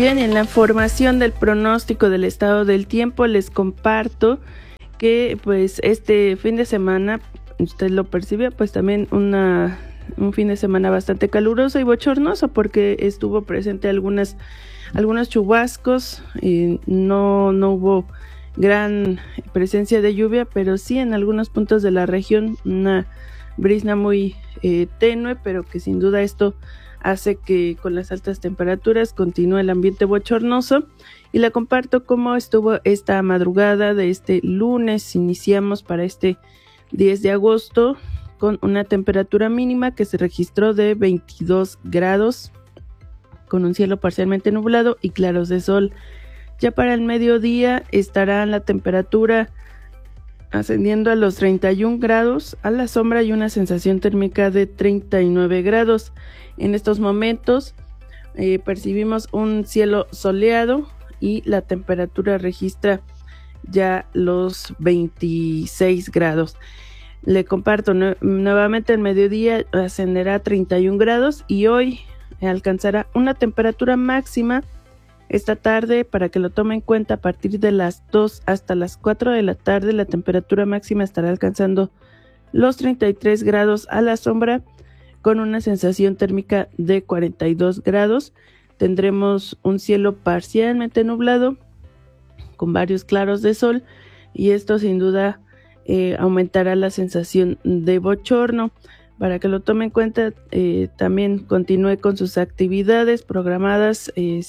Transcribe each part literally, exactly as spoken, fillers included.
Bien, en la formación del pronóstico del estado del tiempo les comparto que pues este fin de semana, usted lo percibe, pues también una, un fin de semana bastante caluroso y bochornoso porque estuvo presente algunas, algunos chubascos, y no, no hubo gran presencia de lluvia, pero sí en algunos puntos de la región una brisna muy eh, tenue, pero que sin duda esto hace que con las altas temperaturas continúe el ambiente bochornoso, y la comparto cómo estuvo esta madrugada de este lunes. Iniciamos para este diez de agosto con una temperatura mínima que se registró de veintidós grados, con un cielo parcialmente nublado y claros de sol. Ya para el mediodía estará la temperatura ascendiendo a los treinta y un grados a la sombra y una sensación térmica de treinta y nueve grados. En estos momentos eh, percibimos un cielo soleado y la temperatura registra ya los veintiséis grados. Le comparto nu- nuevamente el mediodía ascenderá a treinta y un grados y hoy alcanzará una temperatura máxima esta tarde, para que lo tome en cuenta. A partir de las dos hasta las cuatro de la tarde la temperatura máxima estará alcanzando los treinta y tres grados a la sombra con una sensación térmica de cuarenta y dos grados. Tendremos un cielo parcialmente nublado con varios claros de sol y esto sin duda eh, aumentará la sensación de bochorno. Para que lo tome en cuenta, eh, también continúe con sus actividades programadas. Eh,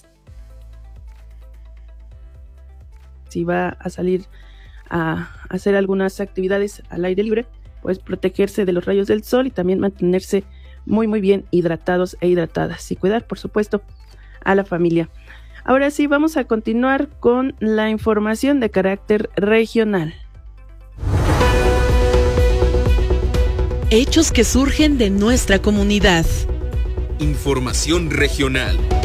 si va a salir a hacer algunas actividades al aire libre, pues protegerse de los rayos del sol y también mantenerse muy muy bien hidratados e hidratadas y cuidar, por supuesto, a la familia. Ahora sí, vamos a continuar con la información de carácter regional. Hechos que surgen de nuestra comunidad. Información regional.